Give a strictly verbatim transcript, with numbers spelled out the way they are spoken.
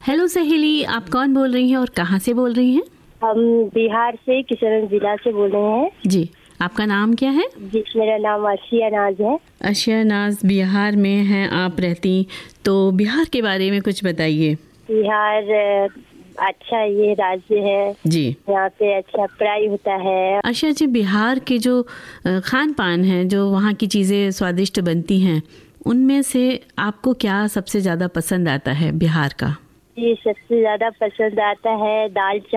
Hello सहेली, आप कौन बोल रही हैं और कहाँ से बोल रही हैं? हम बिहार से किशनगंज जिला से बोल रहे हैं। जी, आपका नाम क्या है? जी, मेरा नाम आशिया नाज है। आशिया नाज, बिहार में हैं आप रहती, तो बिहार के बारे में कुछ बताइए। बिहार अच्छा ये राज्य है जी, यहाँ पे अच्छा पढ़ाई होता है। आशिया जी, बिहार के जो खान पान है, जो वहाँ की चीज़ें स्वादिष्ट बनती हैं, उनमें से आपको क्या सबसे ज़्यादा पसंद आता है बिहार का? ये सबसे ज़्यादा पसंद आता है दाल